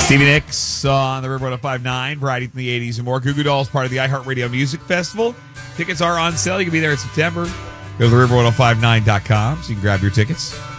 Stevie Nicks on the River 1059, variety from the 80s and more. Goo Goo Dolls, part of the iHeartRadio Music Festival. Tickets are on sale. You can be there in September. Go to the river1059.com so you can grab your tickets.